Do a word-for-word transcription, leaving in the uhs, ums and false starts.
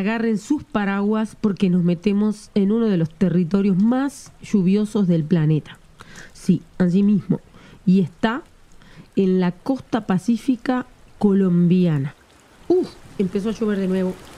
agarren sus paraguas porque nos metemos en uno de los territorios más lluviosos del planeta. Sí, así mismo. Y está en la costa pacífica colombiana. Uf, empezó a llover de nuevo.